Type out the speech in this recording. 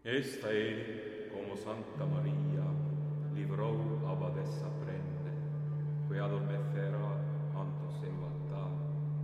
Esta ele, como Santa Maria, livrou abadesa prende, que adormecera